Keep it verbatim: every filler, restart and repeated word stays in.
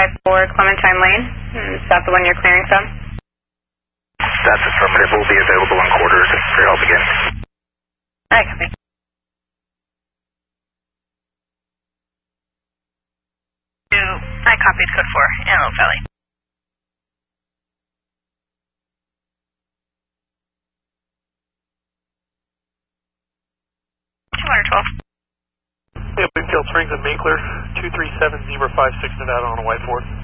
five four Clementine Lane. Is that the one you're clearing from? That's affirmative. We'll be available on quarters for your help again. Alright, copy. I copied code four, Antelope Valley. two twelve. Yeah, Bigtail Springs and Main Clear, two three seven zero five six Nevada on a white Ford.